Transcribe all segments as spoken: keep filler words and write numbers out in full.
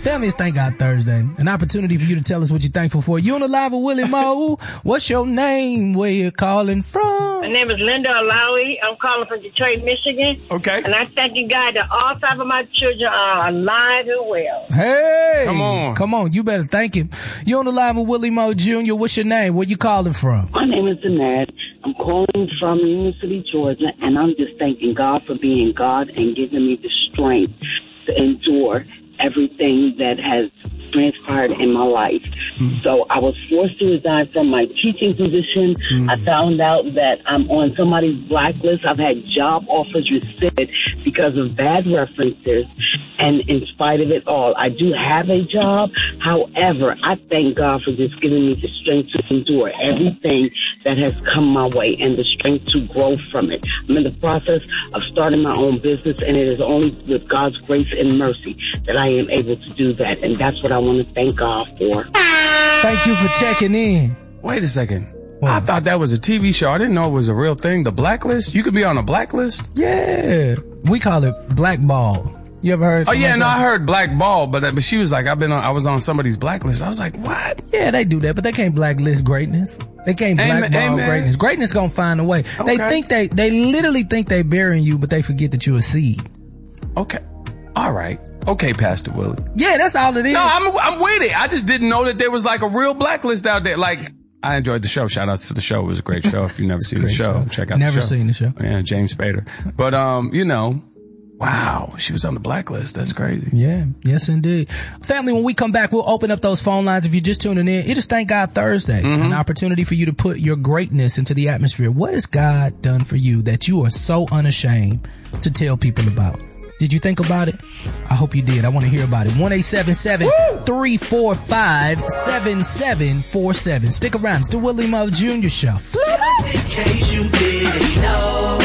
Family, it's Thank God Thursday. An opportunity for you to tell us what you're thankful for. You on the live with Willie Mo. What's your name? Where you calling from? My name is Linda Alawi. I'm calling from Detroit, Michigan. Okay. And I thank you, God, that all five of my children are alive and well. Hey. Come on. Come on. You better thank him. You on the live with Willie Mo Junior What's your name? Where you calling from? My name is Danette. I'm calling from Union City, Georgia, and I'm just thanking God for being God and giving me the strength to endure everything that has transpired in my life. Mm. So I was forced to resign from my teaching position. Mm. I found out that I'm on somebody's blacklist. I've had job offers rescinded because of bad references. And in spite of it all, I do have a job. However, I thank God for just giving me the strength to endure everything that has come my way and the strength to grow from it. I'm in the process of starting my own business, and it is only with God's grace and mercy that I am able to do that. And that's what I want to thank God for. Thank you for checking in. Wait a second. What? I thought that was a T V show. I didn't know it was a real thing. The blacklist? You could be on a blacklist? Yeah. We call it blackball. You ever heard? Oh yeah, no, I heard blackball, but but she was like, I've been on, I was on somebody's blacklist. I was like, what? Yeah, they do that, but they can't blacklist greatness. They can't blackball Amen. greatness. Greatness gonna find a way. Okay. They think they, they literally think they burying you, but they forget that you're a seed. Okay. All right. Okay, Pastor Willie. Yeah, that's all it is. No, I'm I'm with it. I just didn't know that there was like a real blacklist out there. Like, I enjoyed the show. Shout out to the show. It was a great show. If you've never seen the show, show. check out Never the show. seen the show. Yeah, James Spader. But, um, you know, wow, she was on the blacklist. That's crazy. Yeah, yes indeed. Family, when we come back, we'll open up those phone lines. If you're just tuning in, it is Thank God Thursday. Mm-hmm. An opportunity for you to put your greatness into the atmosphere. What has God done for you that you are so unashamed to tell people about? Did you think about it? I hope you did. I want to hear about it. one eight seven seven, three four five, seven seven four seven. Stick around. It's the Willie Mo Junior Show. Just in case you didn't know,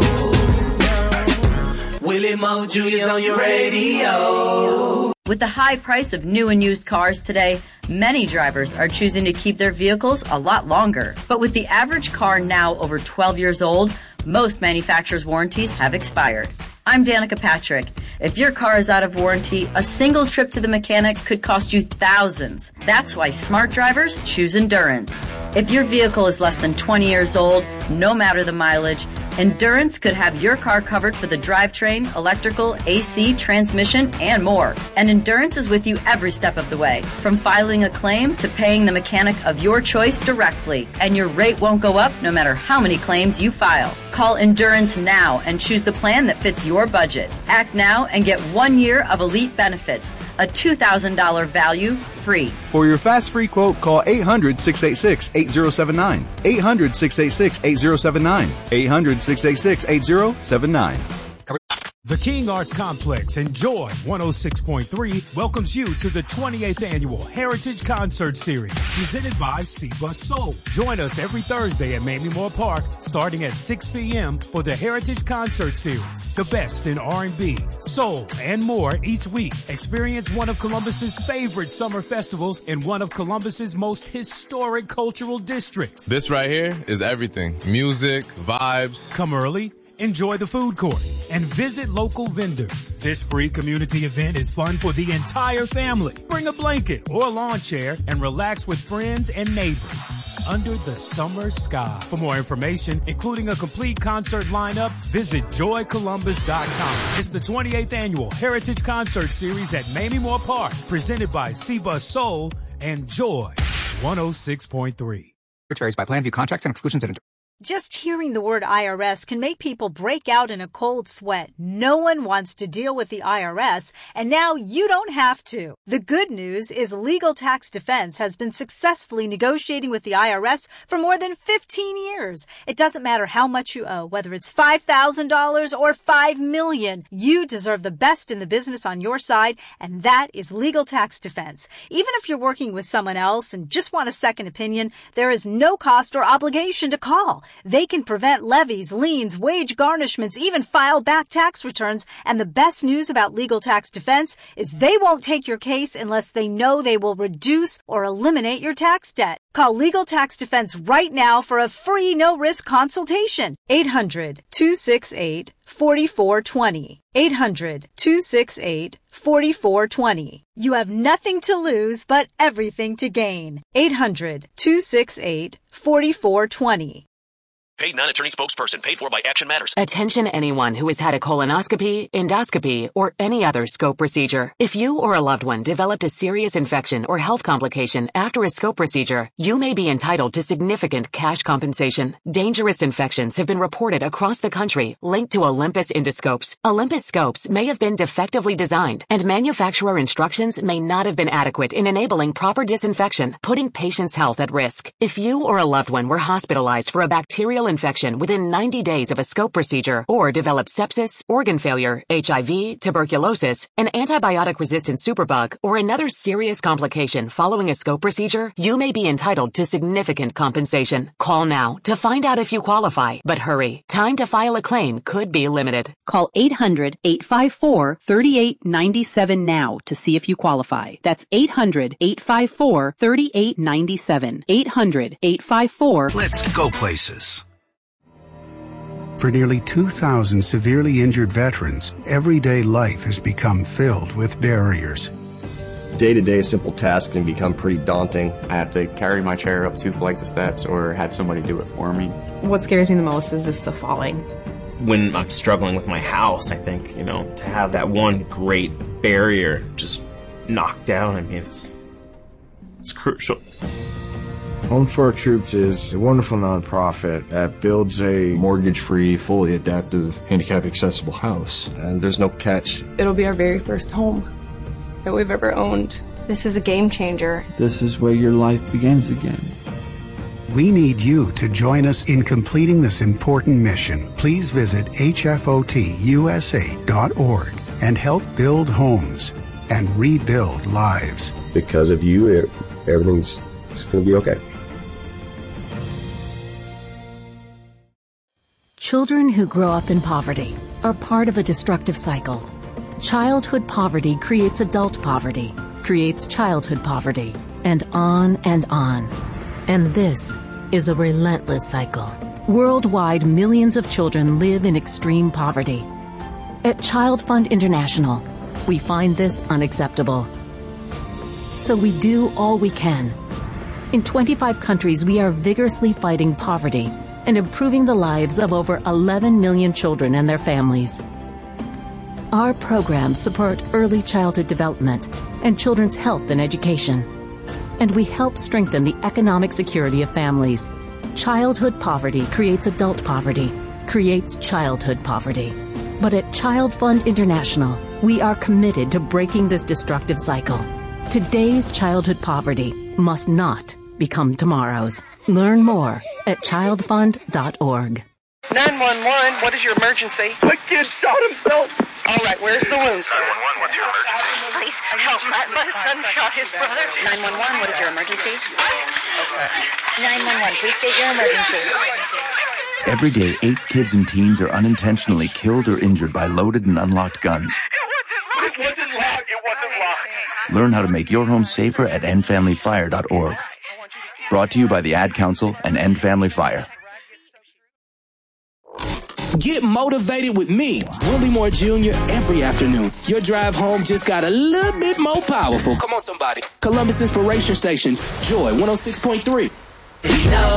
Willie Mo Junior's on your radio. With the high price of new and used cars today, many drivers are choosing to keep their vehicles a lot longer. But with the average car now over twelve years old, most manufacturers' warranties have expired. I'm Danica Patrick. If your car is out of warranty, a single trip to the mechanic could cost you thousands. That's why smart drivers choose Endurance. If your vehicle is less than twenty years old, no matter the mileage, Endurance could have your car covered for the drivetrain, electrical, A C, transmission, and more. And Endurance is with you every step of the way, from filing a claim to paying the mechanic of your choice directly. And your rate won't go up no matter how many claims you file. Call Endurance now and choose the plan that fits your budget. Act now and get one year of elite benefits, a two thousand dollars value free. For your fast free quote, call eight hundred, six eight six, eight zero seven nine. eight hundred, six eight six, eight zero seven nine. eight hundred, six eight six, eight zero seven nine. The King Arts Complex and Joy one oh six point three welcomes you to the twenty-eighth Annual Heritage Concert Series, presented by C-Bus Soul. Join us every Thursday at Mamie Moore Park, starting at six p.m. for the Heritage Concert Series. The best in R and B, soul, and more each week. Experience one of Columbus's favorite summer festivals in one of Columbus's most historic cultural districts. This right here is everything. Music, vibes. Come early, enjoy the food court, and visit local vendors. This free community event is fun for the entire family. Bring a blanket or a lawn chair and relax with friends and neighbors under the summer sky. For more information, including a complete concert lineup, visit joy columbus dot com. It's the twenty-eighth Annual Heritage Concert Series at Mamie Moore Park, presented by C-Bus Soul and Joy one oh six point three. Varies by plan, view contracts and exclusions at Just hearing the word I R S can make people break out in a cold sweat. No one wants to deal with the I R S, and now you don't have to. The good news is Legal Tax Defense has been successfully negotiating with the I R S for more than fifteen years. It doesn't matter how much you owe, whether it's five thousand dollars or five million dollars. You deserve the best in the business on your side, and that is Legal Tax Defense. Even if you're working with someone else and just want a second opinion, there is no cost or obligation to call. They can prevent levies, liens, wage garnishments, even file back tax returns. And the best news about Legal Tax Defense is they won't take your case unless they know they will reduce or eliminate your tax debt. Call Legal Tax Defense right now for a free no-risk consultation. eight hundred, two six eight, four four two zero. eight hundred, two six eight, four four two zero. You have nothing to lose but everything to gain. eight hundred, two six eight, four four two zero. Paid non-attorney spokesperson paid for by Action Matters. Attention anyone who has had a colonoscopy, endoscopy, or any other scope procedure. If you or a loved one developed a serious infection or health complication after a scope procedure, you may be entitled to significant cash compensation. Dangerous infections have been reported across the country linked to Olympus endoscopes. Olympus scopes may have been defectively designed, and manufacturer instructions may not have been adequate in enabling proper disinfection, putting patients' health at risk. If you or a loved one were hospitalized for a bacterial infection within ninety days of a scope procedure, or developed sepsis, organ failure, H I V, tuberculosis, an antibiotic-resistant superbug, or another serious complication following a scope procedure, you may be entitled to significant compensation. Call now to find out if you qualify. But hurry, time to file a claim could be limited. Call eight hundred, eight five four, three eight nine seven now to see if you qualify. That's eight hundred, eight five four, three eight nine seven. eight hundred, eight five four. Let's go places. For nearly two thousand severely injured veterans, everyday life has become filled with barriers. Day-to-day simple tasks can become pretty daunting. I have to carry my chair up two flights of steps or have somebody do it for me. What scares me the most is just the falling. When I'm struggling with my house, I think, you know, to have that one great barrier just knocked down, I mean, it's, it's crucial. Homes for Our Troops is a wonderful nonprofit that builds a mortgage-free, fully adaptive, handicap-accessible house. And there's no catch. It'll be our very first home that we've ever owned. This is a game changer. This is where your life begins again. We need you to join us in completing this important mission. Please visit H F O T U S A dot org and help build homes and rebuild lives. Because of you, everything's going to be okay. Children who grow up in poverty are part of a destructive cycle. Childhood poverty creates adult poverty, creates childhood poverty, and on and on. And this is a relentless cycle. Worldwide, millions of children live in extreme poverty. At Child Fund International, we find this unacceptable. So we do all we can. In twenty-five countries, we are vigorously fighting poverty and improving the lives of over eleven million children and their families. Our programs support early childhood development and children's health and education. And we help strengthen the economic security of families. Childhood poverty creates adult poverty, creates childhood poverty. But at Child Fund International, we are committed to breaking this destructive cycle. Today's childhood poverty must not become tomorrow's. Learn more at child fund dot org. nine one one, what is your emergency? My kid shot himself. All right, where's the wound, sir? nine one one, what's your emergency? Please help. My, my son shot his brother. nine one one, what is your emergency? Okay. nine one one, please state your emergency. Every day, eight kids and teens are unintentionally killed or injured by loaded and unlocked guns. It wasn't locked. It wasn't locked. Learn how to make your home safer at end family fire dot org. Brought to you by the Ad Council and End Family Fire. Get motivated with me, Willie Moore Junior, every afternoon. Your drive home just got a little bit more powerful. Come on, somebody. Columbus Inspiration Station, Joy one oh six point three. No.